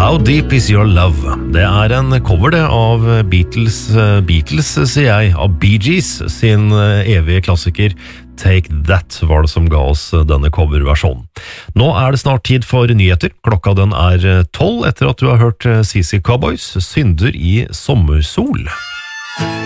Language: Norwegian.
How Deep Is Your Love? Det en cover det av Beatles, sier jeg, av Bee Gees sin evige klassiker Take That var det som ga oss denne coverversjonen. Nå det snart tid for nyheter. Klokka den 12 etter at du har hørt CC Cowboys, Synder i sommersol.